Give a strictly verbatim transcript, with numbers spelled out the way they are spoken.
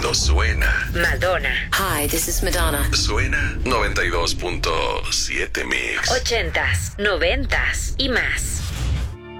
cuando suena. Madonna. Hi, this is Madonna. Suena noventa y dos punto siete Mix. Ochentas, noventas y más.